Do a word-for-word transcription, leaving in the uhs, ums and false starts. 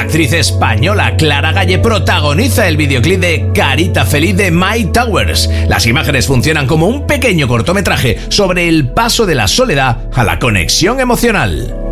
actriz española Clara Galle protagoniza el videoclip de Carita Feliz de Mike Towers. Las imágenes funcionan como un pequeño cortometraje sobre el paso de la soledad a la conexión emocional.